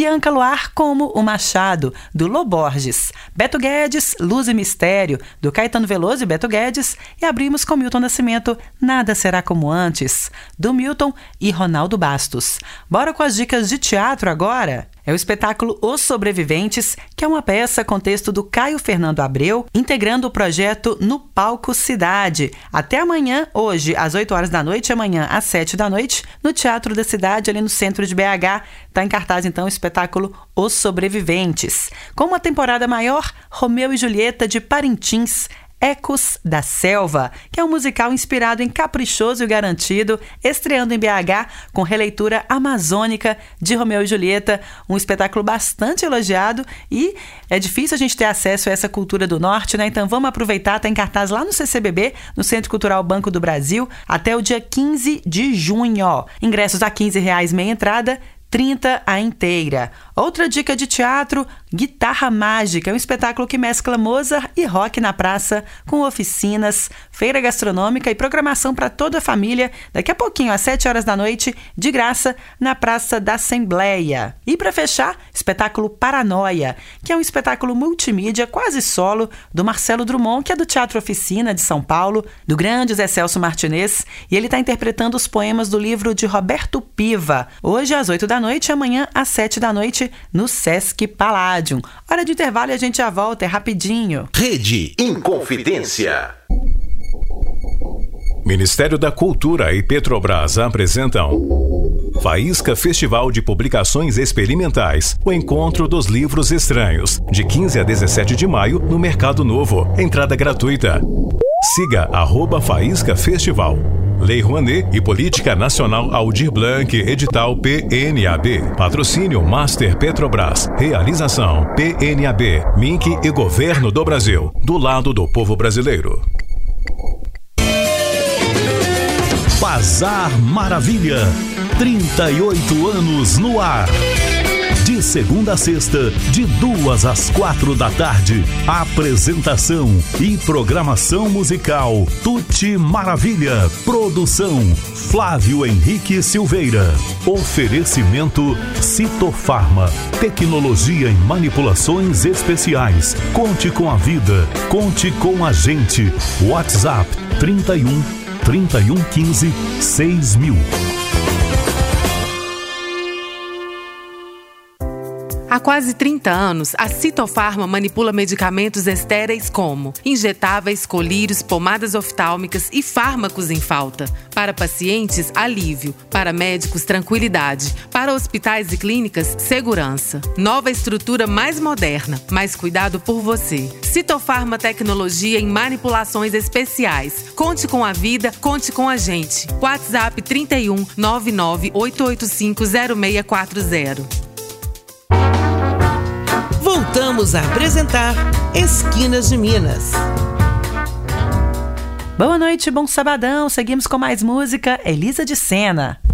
Bianca Luar, Como o Machado, do Lô Borges. Beto Guedes, Luz e Mistério, do Caetano Veloso e Beto Guedes. E abrimos com Milton Nascimento, Nada Será Como Antes, do Milton e Ronaldo Bastos. Bora com as dicas de teatro agora? É o espetáculo Os Sobreviventes, que é uma peça com texto do Caio Fernando Abreu, integrando o projeto No Palco Cidade. Até amanhã, hoje, às 8 horas da noite, amanhã às 7 da noite, no Teatro da Cidade, ali no centro de BH. Está em cartaz, então, o espetáculo Os Sobreviventes. Com uma temporada maior, Romeu e Julieta de Parintins, Ecos da Selva, que é um musical inspirado em Caprichoso e Garantido, estreando em BH com releitura amazônica de Romeu e Julieta, um espetáculo bastante elogiado e é difícil a gente ter acesso a essa cultura do norte, né? Então vamos aproveitar, está em cartaz lá no CCBB, no Centro Cultural Banco do Brasil, até o dia 15 de junho. Ingressos a R$15 meia entrada, 30 a inteira. Outra dica de teatro, Guitarra Mágica, é um espetáculo que mescla Mozart e rock na praça, com oficinas, feira gastronômica e programação para toda a família, daqui a pouquinho, às 7 horas da noite, de graça, na Praça da Assembleia. E para fechar, espetáculo Paranoia, que é um espetáculo multimídia, quase solo, do Marcelo Drummond, que é do Teatro Oficina de São Paulo, do grande Zé Celso Martinez, e ele está interpretando os poemas do livro de Roberto Piva, hoje às 8 da noite, amanhã às 7 da noite, no Sesc Palladium. Hora de intervalo e a gente já volta, é rapidinho. Rede Inconfidência. Ministério da Cultura e Petrobras apresentam Faísca Festival de Publicações Experimentais, o encontro dos livros estranhos, de 15 a 17 de maio no Mercado Novo. Entrada gratuita. Siga @Faísca Festival. Lei Rouanet e Política Nacional Aldir Blanc, edital PNAB. Patrocínio Master Petrobras. Realização PNAB, MINC e Governo do Brasil. Do lado do povo brasileiro. Bazar Maravilha. 38 anos no ar. De segunda a sexta, de 2 às 4 da tarde. Apresentação e programação musical Tuti Maravilha. Produção Flávio Henrique Silveira. Oferecimento Citofarma. Tecnologia em manipulações especiais. Conte com a vida. Conte com a gente. WhatsApp 31 15 6000. Há quase 30 anos, a Citofarma manipula medicamentos estéreis como injetáveis, colírios, pomadas oftálmicas e fármacos em falta. Para pacientes, alívio. Para médicos, tranquilidade. Para hospitais e clínicas, segurança. Nova estrutura mais moderna, mais cuidado por você. Citofarma Tecnologia em manipulações especiais. Conte com a vida, conte com a gente. WhatsApp 31 99 885 0640. Voltamos a apresentar Esquinas de Minas. Boa noite, bom sabadão. Seguimos com mais música. Elisa de Sena.